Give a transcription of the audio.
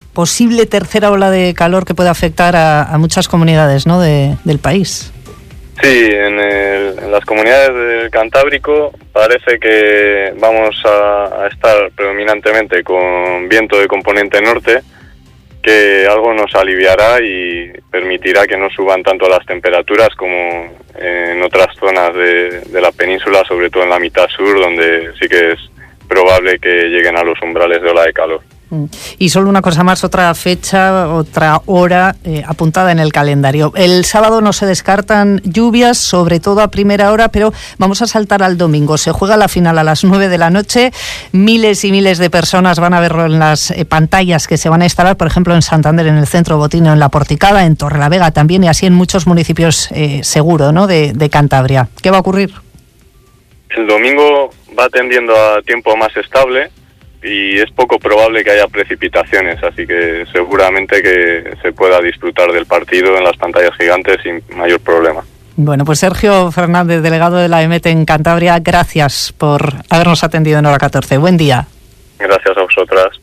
posible tercera ola de calor que puede afectar a muchas comunidades, ¿no?, del país. Sí, en las comunidades del Cantábrico parece que vamos a estar predominantemente con viento de componente norte, que algo nos aliviará y permitirá que no suban tanto las temperaturas como en otras zonas de la península, sobre todo en la mitad sur, donde sí que es probable que lleguen a los umbrales de ola de calor. Y solo una cosa más, otra fecha, otra hora apuntada en el calendario. El sábado no se descartan lluvias, sobre todo a primera hora, pero vamos a saltar al domingo. Se juega la final a las 9 de la noche. Miles y miles de personas van a verlo en las pantallas que se van a instalar, por ejemplo, en Santander, en el Centro Botino, en La Porticada, en Torrelavega también, y así en muchos municipios, seguro, ¿no?, de Cantabria. ¿Qué va a ocurrir? El domingo va tendiendo a tiempo más estable y es poco probable que haya precipitaciones, así que seguramente que se pueda disfrutar del partido en las pantallas gigantes sin mayor problema. Bueno, pues Sergio Fernández, delegado de la EMET en Cantabria, gracias por habernos atendido en Hora 14. Buen día. Gracias a vosotras.